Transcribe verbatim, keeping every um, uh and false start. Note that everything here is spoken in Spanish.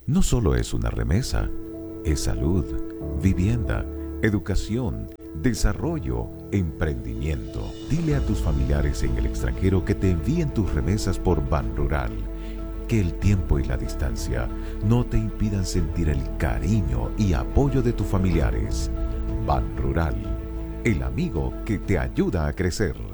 No solo es una remesa, es salud, vivienda, educación, desarrollo, emprendimiento. Dile a tus familiares en el extranjero que te envíen tus remesas por Banrural. Que el tiempo y la distancia no te impidan sentir el cariño y apoyo de tus familiares. Banrural, el amigo que te ayuda a crecer.